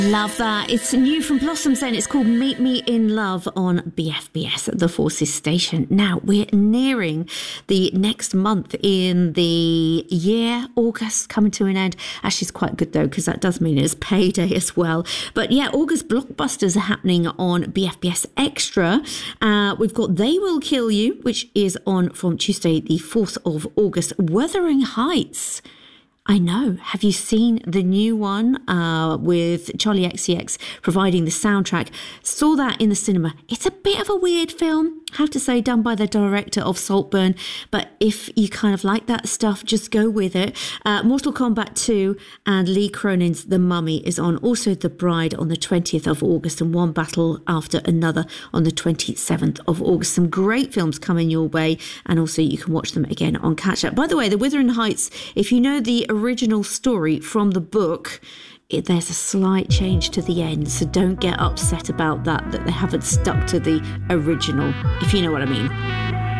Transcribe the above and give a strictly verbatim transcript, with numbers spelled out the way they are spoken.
Love that. It's new from Blossoms and it's called Meet Me in Love on B F B S, the Forces station. Now, we're nearing the next month in the year. August coming to an end. Actually, it's quite good though, because that does mean it's payday as well. But yeah, August blockbusters are happening on B F B S Extra. Uh, we've got They Will Kill You, which is on from Tuesday, the fourth of August. Wuthering Heights. I know. Have you seen the new one uh, with Charlie X C X providing the soundtrack? Saw that in the cinema. It's a bit of a weird film, I have to say, done by the director of Saltburn. But if you kind of like that stuff, just go with it. Uh, Mortal Kombat two and Lee Cronin's The Mummy is on. Also The Bride on the twentieth of August and One Battle After Another on the twenty-seventh of August. Some great films coming your way, and also you can watch them again on Catch Up. By the way, The Wuthering Heights, if you know the original story from the book, it, there's a slight change to the end, so don't get upset about that, that they haven't stuck to the original, if you know what I mean.